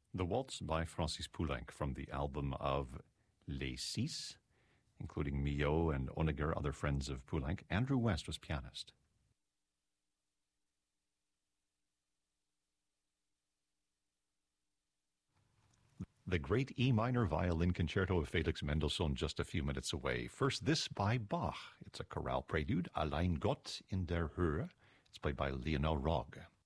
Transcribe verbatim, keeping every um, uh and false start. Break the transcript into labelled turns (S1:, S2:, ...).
S1: The Waltz by Francis Poulenc from the album of Les Six, including Milhaud and Honegger, other friends of Poulenc. Andrew West was pianist. The great E minor violin concerto of Felix Mendelssohn just a few minutes away. First, this by Bach. It's a chorale prelude, Allein Gott in der Höhe. It's played by Lionel Rogge.